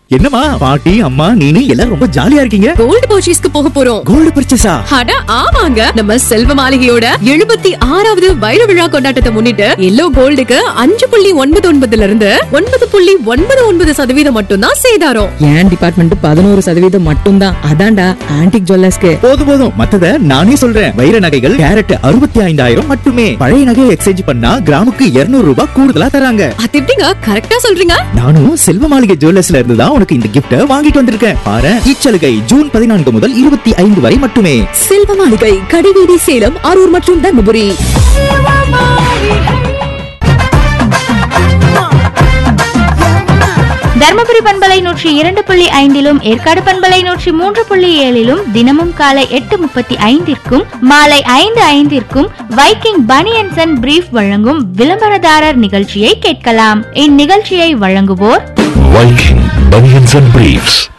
என்னம்மா பாட்டி அம்மா நீனு எல்லாரும் ரொம்ப ஜாலியா இருக்கீங்க. கோல்டு பர்ச்சேஸ்க்கு போக போறோம். கோல்டு பர்ச்சேஸா? அட ஆமாங்க, நம்ம செல்வ மாளிகையோட 76வது வைர விழா கொண்டாட்டத்தை முன்னிட்டு எல்லோ கோல்டுக்கு 5.99 இருந்து 9.99% மட்டும் தான் சேதாரம். என் டிபார்ட்மெண்ட் 11% மட்டும் தான். அதான்டா ஆன்டிக் ஜுவல்லர்ஸ்க்கு. போதும் மத்தத நானே சொல்றேன். வைர நகைகள் கேரட் 65,000 மட்டுமே. பழைய நகையை எக்ஸ்சேஞ்ச் பண்ணா கிராமுக்கு 200 ரூபாய் கூடுதலா தராங்க. அது எப்படிங்க கரெக்டா சொல்றீங்க? நானும் செல்வ மாளிகை ஜுவல்லர்ஸ்ல இருந்து தான் உனக்கு இந்த கிஃப்ட வாங்கிட்டு வந்திருக்கேன். பாரு, இச்சலுகை ஜூன் 14 முதல் 25 வரை மட்டுமே. செல்வ மாளிகை, கடிவீதி, சேலம், அரூர் மற்றும் தர்மபுரி. தர்மபுரி பண்பலை 102.5 ஏற்காடு பண்பலை 103.7 தினமும் காலை 8:35 மாலை 5:05 வைக்கிங் பனியன்ஸ் அண்ட் பிரீஃப் வழங்கும் விளம்பரதாரர் நிகழ்ச்சியை கேட்கலாம். இந்நிகழ்ச்சியை வழங்குவோர் வைக்கிங் பனியன்ஸ் அண்ட் பிரீஃப்ஸ்.